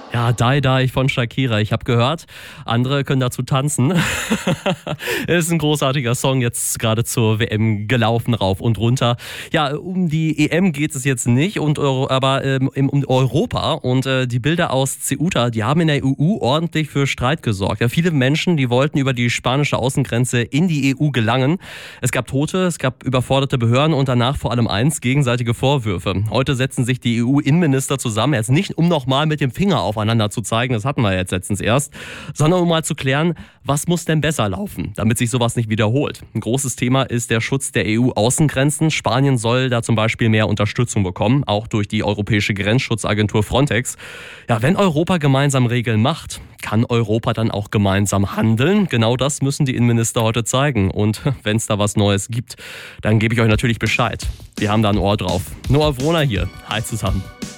Ja, Die Die von Shakira. Ich habe gehört, andere können dazu tanzen. Ist ein großartiger Song, jetzt gerade zur WM gelaufen, rauf und runter. Ja, um die EM geht es jetzt nicht, aber um Europa. Und die Bilder aus Ceuta, die haben in der EU ordentlich für Streit gesorgt. Ja, viele Menschen, die wollten über die spanische Außengrenze in die EU gelangen. Es gab Tote, es gab überforderte Behörden und danach vor allem gegenseitige Vorwürfe. Heute setzen sich die EU-Innenminister zusammen, jetzt nicht um nochmal mit dem Finger aufeinander zu zeigen, das hatten wir jetzt letztens erst, sondern um mal zu klären, was muss denn besser laufen, damit sich sowas nicht wiederholt. Ein großes Thema ist der Schutz der EU-Außengrenzen. Spanien soll da zum Beispiel mehr Unterstützung bekommen, auch durch die europäische Grenzschutzagentur Frontex. Ja, wenn Europa gemeinsam Regeln macht, kann Europa dann auch gemeinsam handeln? Genau das müssen die Innenminister heute zeigen. Und wenn es da was Neues gibt, dann gebe ich euch natürlich Bescheid. Wir haben da ein Ohr drauf. Noah Wroner hier. Hi zusammen.